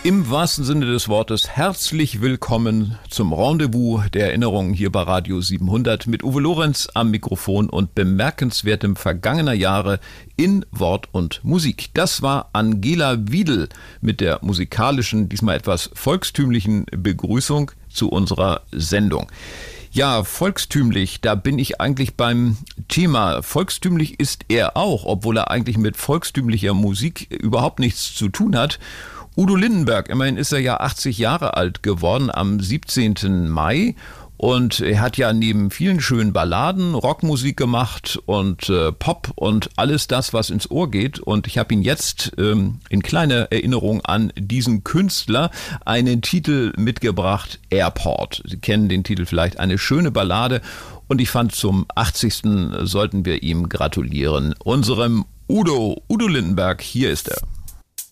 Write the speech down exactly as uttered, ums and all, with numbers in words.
Im wahrsten Sinne des Wortes herzlich willkommen zum Rendezvous der Erinnerungen hier bei Radio siebenhundert mit Uwe Lorenz am Mikrofon und bemerkenswertem vergangener Jahre in Wort und Musik. Das war Angela Wiedel mit der musikalischen, diesmal etwas volkstümlichen Begrüßung zu unserer Sendung. Ja, volkstümlich, da bin ich eigentlich beim Thema. Volkstümlich ist er auch, obwohl er eigentlich mit volkstümlicher Musik überhaupt nichts zu tun hat. Udo Lindenberg, immerhin ist er ja achtzig Jahre alt geworden am siebzehnten Mai und er hat ja neben vielen schönen Balladen Rockmusik gemacht und äh, Pop und alles das, was ins Ohr geht, und ich habe ihn jetzt ähm, in kleiner Erinnerung an diesen Künstler einen Titel mitgebracht, Airport. Sie kennen den Titel vielleicht, eine schöne Ballade, und ich fand, zum achtzigsten sollten wir ihm gratulieren. Unserem Udo, Udo Lindenberg, hier ist er.